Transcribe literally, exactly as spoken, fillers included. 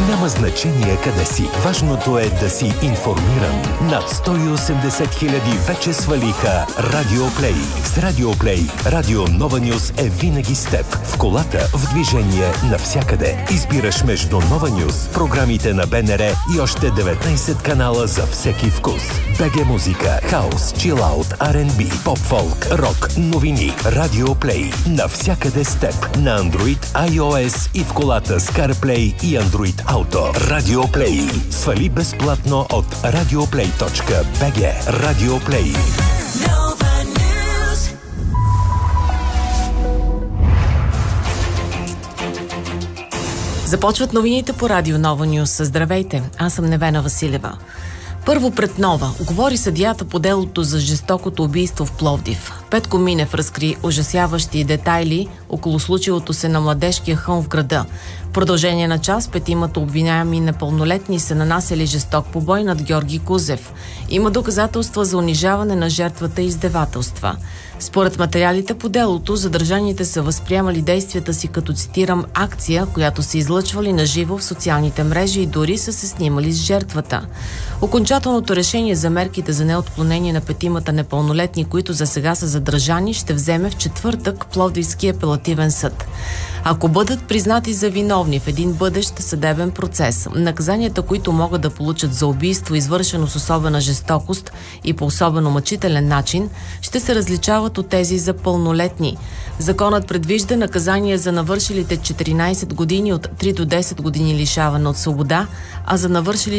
Няма значение къде си. Важното е да си информиран. Над сто и осемдесет хиляди вече свалиха Радиоплей. С Радиоплей Радио Нова Нюз е винаги с теб. В колата, в движение, навсякъде. Избираш между Нова Нюз, програмите на БНР и още деветнайсет канала за всеки вкус. БГ музика, хаус, чилаут, Ар енд Би, поп-фолк, рок, новини. Радиоплей. Навсякъде с теб. На Android, iOS и в колата с CarPlay и Android Auto. Радиоплей. Свали безплатно от радиоплей точка би джи. Радиоплей. Започват новините по Радио Нова Нюз. Здравейте, аз съм Невена Василева. Първо пред Нова. Говори съдията по делото за жестокото убийство в Пловдив. Петко Минев разкри ужасяващи детайли около случилото се на младежкия хълм в града. В продължение на час петимата обвиняеми непълнолетни са нанасяли жесток побой над Георги Кузев. Има доказателства за унижаване на жертвата и издевателства. Според материалите по делото, задържаните са възприемали действията си като, цитирам, акция, която са излъчвали на живо в социалните мрежи и дори са се снимали с жертвата. Окончателното решение за мерките за неотклонение на петимата непълнолетни, които за сега са задържани, ще вземе в четвъртък Пловдивски апелативен съд. Ако бъдат признати за виновни в един бъдещ съдебен процес, наказанията, които могат да получат за убийство, извършено с особена жестокост и по особено мъчителен начин, ще се различават от тези за пълнолетни. Законът предвижда наказание за навършилите четиринайсет години от три до десет години лишаване от свобода, а за навършили